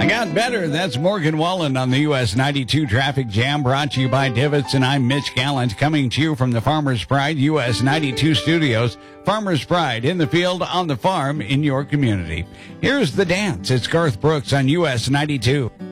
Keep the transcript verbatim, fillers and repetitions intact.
Got better. That's Morgan Wallen on the U S ninety-two Traffic Jam, brought to you by Divots, and I'm Mitch Gallant, coming to you from the Farmers Pride U S ninety-two studios. Farmers Pride, in the field, on the farm, in your community. Here's The Dance. It's Garth Brooks on U S ninety-two.